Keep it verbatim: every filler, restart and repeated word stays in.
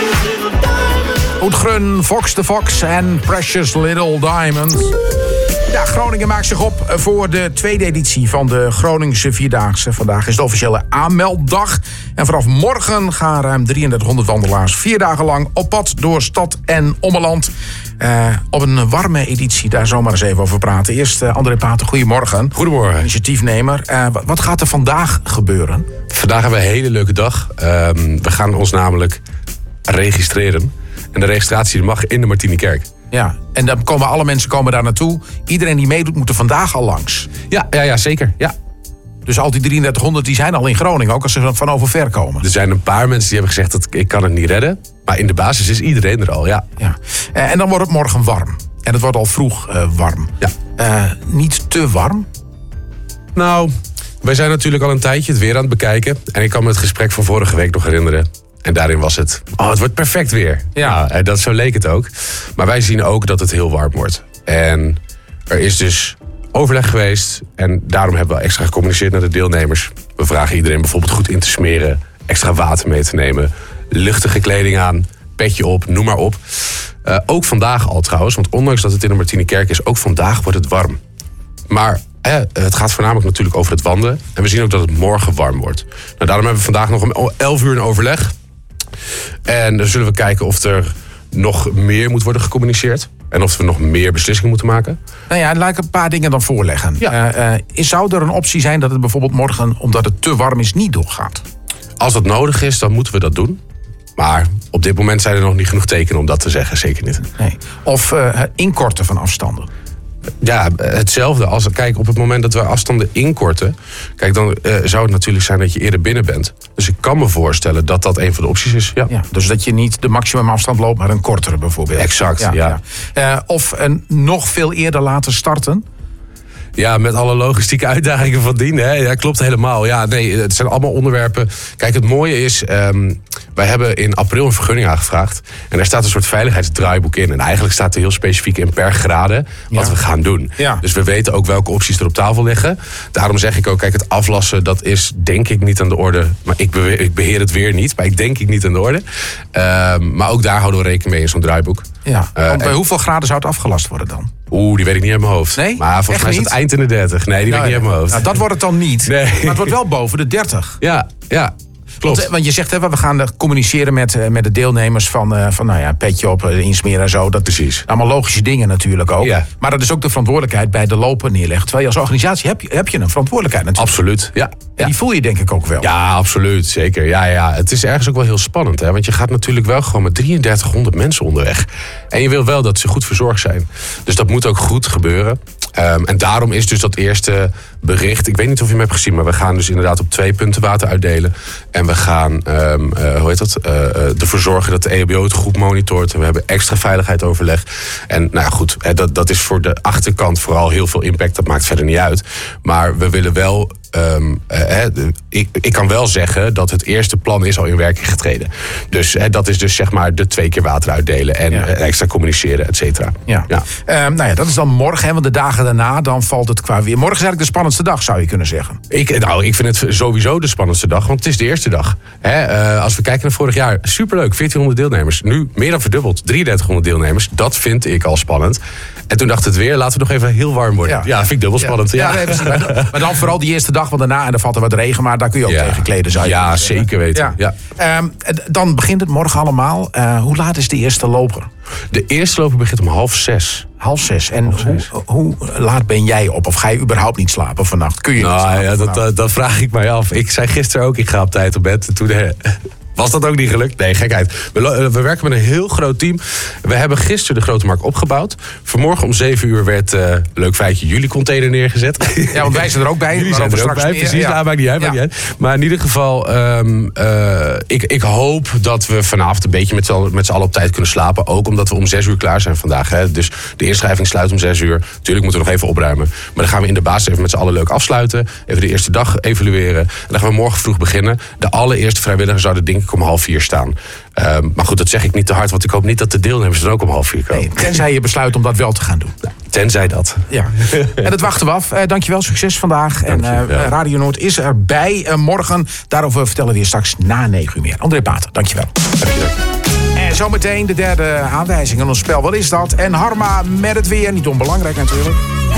Oetgrun, Fox the Fox en Precious Little Diamond. Ja, Groningen maakt zich op voor de tweede editie van de Groningse Vierdaagse. Vandaag is de officiële aanmelddag. En vanaf morgen gaan ruim drieëndertighonderd wandelaars vier dagen lang op pad door stad en ommeland. Uh, op een warme editie, daar zomaar eens even over praten. Eerst uh, André Pater, goedemorgen. Goedemorgen. Initiatiefnemer. Uh, wat gaat er vandaag gebeuren? Vandaag hebben we een hele leuke dag. Uh, we gaan ons namelijk registreren. En de registratie mag in de Martinikerk. Ja, en dan komen alle mensen komen daar naartoe. Iedereen die meedoet moet er vandaag al langs. Ja, ja, ja zeker. Ja. Dus al die drieëndertighonderd die zijn al in Groningen, ook als ze van over ver komen. Er zijn een paar mensen die hebben gezegd dat ik kan het niet redden. Maar in de basis is iedereen er al, ja. ja. Uh, en dan wordt het morgen warm. En het wordt al vroeg uh, warm. Ja. Uh, niet te warm? Nou, wij zijn natuurlijk al een tijdje het weer aan het bekijken. En ik kan me het gesprek van vorige week nog herinneren. En daarin was het, oh, het wordt perfect weer. Ja. Nou, dat, zo leek het ook. Maar wij zien ook dat het heel warm wordt. En er is dus overleg geweest. En daarom hebben we extra gecommuniceerd naar de deelnemers. We vragen iedereen bijvoorbeeld goed in te smeren. Extra water mee te nemen. Luchtige kleding aan. Petje op, noem maar op. Uh, ook vandaag al trouwens. Want ondanks dat het in de Martinikerk is, ook vandaag wordt het warm. Maar eh, het gaat voornamelijk natuurlijk over het wandelen. En we zien ook dat het morgen warm wordt. Nou, daarom hebben we vandaag nog om elf uur een overleg. En dan zullen we kijken of er nog meer moet worden gecommuniceerd. En of we nog meer beslissingen moeten maken. Nou ja, laat ik een paar dingen dan voorleggen. Ja. Uh, uh, zou er een optie zijn dat het bijvoorbeeld morgen, omdat het te warm is, niet doorgaat? Als dat nodig is, dan moeten we dat doen. Maar op dit moment zijn er nog niet genoeg tekenen om dat te zeggen. Zeker niet. Nee. Of uh, inkorten van afstanden. Ja, hetzelfde. Als, kijk, op het moment dat we afstanden inkorten, kijk, dan uh, zou het natuurlijk zijn dat je eerder binnen bent. Dus ik kan me voorstellen dat dat een van de opties is. Ja. Ja, dus dat je niet de maximumafstand loopt, maar een kortere bijvoorbeeld. Exact, ja. ja. ja. Uh, of een nog veel eerder laten starten. Ja, met alle logistieke uitdagingen van dien. Hè? Ja, klopt helemaal. Ja, nee, het zijn allemaal onderwerpen. Kijk, het mooie is, um, wij hebben in april een vergunning aangevraagd. En daar staat een soort veiligheidsdraaiboek in. En eigenlijk staat er heel specifiek in per graden wat ja. we gaan doen. Ja. Dus we weten ook welke opties er op tafel liggen. Daarom zeg ik ook, kijk, het aflassen, dat is denk ik niet aan de orde. Maar ik, beheer, ik beheer het weer niet, maar ik denk ik niet aan de orde. Um, maar ook daar houden we rekening mee in zo'n draaiboek. Ja. Uh, bij en, hoeveel graden zou het afgelast worden dan? Oeh, die weet ik niet uit mijn hoofd. Nee? Maar volgens Echt mij is het niet? eind in de dertig. Nee, die nou, weet ik niet uit mijn hoofd. Nou, dat wordt het dan niet. Nee. Maar het wordt wel boven de dertig. Ja, ja. Klopt. Want, want je zegt, hè, we gaan communiceren met, met de deelnemers van, uh, van nou ja, petje op, insmeren en zo. Dat Precies. Allemaal logische dingen natuurlijk ook. Ja. Maar dat is ook de verantwoordelijkheid bij de lopen neerleggen. Terwijl je als organisatie heb je, heb je een verantwoordelijkheid natuurlijk. Absoluut, ja. En die voel je denk ik ook wel. Ja, absoluut, zeker. Ja, ja. Het is ergens ook wel heel spannend, hè? Want je gaat natuurlijk wel gewoon met drieëndertighonderd mensen onderweg. En je wil wel dat ze goed verzorgd zijn. Dus dat moet ook goed gebeuren. Um, en daarom is dus dat eerste bericht, ik weet niet of je hem hebt gezien, maar we gaan dus inderdaad op twee punten water uitdelen. En we gaan, um, uh, hoe heet dat, uh, uh, ervoor zorgen dat de E H B O het goed monitort. En we hebben extra veiligheidsoverleg. En nou ja, goed, hè, dat, dat is voor de achterkant vooral heel veel impact. Dat maakt verder niet uit. Maar we willen wel, um, uh, hè, ik, ik kan wel zeggen dat het eerste plan is al in werking getreden. Dus hè, dat is dus zeg maar de twee keer water uitdelen en ja. extra communiceren, et cetera. Ja. Ja. Um, nou ja, dat is dan morgen, hè, want de dagen daarna, dan valt het qua weer. Morgen is eigenlijk de spannendste dag, zou je kunnen zeggen. Ik, nou, ik vind het sowieso de spannendste dag, want het is de eerste dag. Hè, uh, als we kijken naar vorig jaar, superleuk, veertienhonderd deelnemers. Nu meer dan verdubbeld, drieëndertighonderd deelnemers. Dat vind ik al spannend. En toen dacht het weer, laten we nog even heel warm worden. Ja, ja vind ik dubbel spannend. Ja. Ja. Ja, nee, maar, maar dan vooral die eerste dag, want daarna, en dan valt er wat regen, maar daar kun je ook ja. tegen kleden. Zou je ja, zeker weten. Ja. Ja. Um, dan begint het morgen allemaal. Uh, hoe laat is de eerste loper? De eerste loper begint om half zes. Half zes. En half zes. Hoe, hoe laat ben jij op? Of ga je überhaupt niet slapen vannacht? Kun je niet nou, slapen ja, dat, dat, dat vraag ik mij af. Ik zei gisteren ook, ik ga op tijd op bed. Toen de, was dat ook niet gelukt? Nee, gekheid. We, we werken met een heel groot team. We hebben gisteren de Grote Markt opgebouwd. Vanmorgen om zeven uur werd, uh, leuk feitje, jullie container neergezet. Ja, want wij zijn er ook bij. Jullie zijn er ook bij, precies. Ja. Nou, maakt niet uit, maakt ja. niet uit. Maar in ieder geval, um, uh, ik, ik hoop dat we vanavond een beetje met z'n, met z'n allen op tijd kunnen slapen. Ook omdat we om zes uur klaar zijn vandaag. Hè. Dus de inschrijving sluit om zes uur. Tuurlijk moeten we nog even opruimen. Maar dan gaan we in de basis even met z'n allen leuk afsluiten. Even de eerste dag evalueren. En dan gaan we morgen vroeg beginnen. De allereerste vrijwilligers zouden denk ik om half vier staan. Um, maar goed, dat zeg ik niet te hard, want ik hoop niet dat de deelnemers dan ook om half vier komen. Nee, tenzij je besluit om dat wel te gaan doen. Ja, tenzij dat. Ja. En dat wachten we af. Uh, dankjewel, succes vandaag. Dank en uh, ja. Radio Noord is erbij uh, morgen. Daarover vertellen we je straks na negen uur meer. André Pater, dankjewel. Dankjewel. zometeen de derde aanwijzing in ons spel. Wat is dat? En Harma met het weer, niet onbelangrijk natuurlijk.